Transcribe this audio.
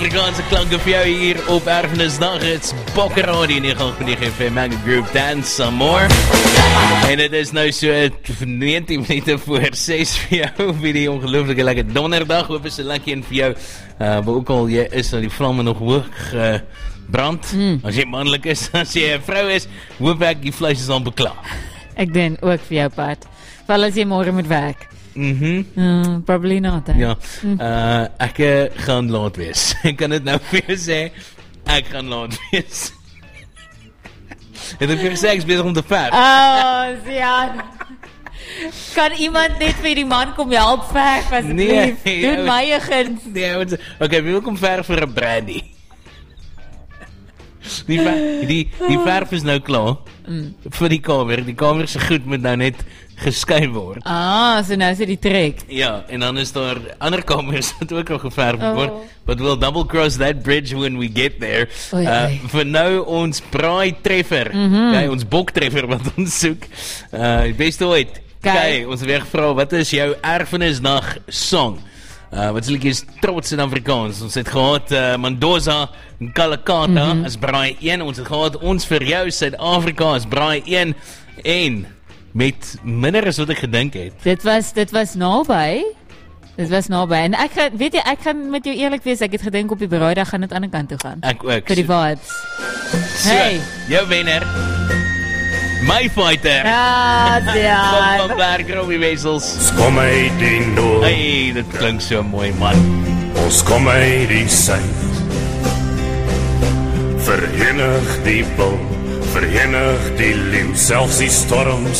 Afrikaanse klanke vir jou hier op Erfenisdag. Dit's Bokker Radio 9 FM Mega Group Dance Some More. En dit is nou so 19 minute voor 6 vir jou vir die ongelooflike lekker donderdag. Hoop is 'n lekker een vir jou. Waar ook al jy is, dat die vlamme nog hoog brand. As jy manlik is, as jy 'n vrou is, hoop ek die vleis is aan beklaar. Ek denk ook vir jou, Pat. Val as jy môre moet werk. Probably not, hè? Ja, ek gaan laat wees. Ek kan dit nou vir jou sê, ek gaan laat wees. En dan vir sê, ek is bezig om te verf. Oh, Sian. Kan iemand net vir die man kom help verf, asseblief? Nee, Doen my 'n guns. Nee, okay, wie wil kom verf vir 'n brandy? Die verf is nou klaar vir die kamer. Die kamer se goed moet nou net geskuif word. So nou is dit die trek. Ja, en dan is daar ander kamers wat ook nog geverf word. But we'll double cross that bridge when we get there. Vir nou ons braai treffer. Okay, ons bok treffer wat ons soek. Die beste ooit. Okay, ons weer gevra, wat is jou Erfenisdag song? Wat sê ek is trots in Afrikaans. Ons het gehad Mendoza en Kalakata as braai 1. Ons het gehad Ons vir jou Suid-Afrika as braai 1 en met minder as wat ek gedink het. Dit was naby. Dit was naby. En ek gaan met jou eerlik wees, ek het gedink op die braaidag gaan dit aan die kant toe gaan. Ek ook. Vir die vibes. So, Hey. jou wenner. My fighter. Ja. Kom van Berg, Robbie Wessels. Ons kom uit die noord, Hey, dit klink so mooi, man. ons kom uit die suid. Verenig die bil, verenig die leeu, selfs die storms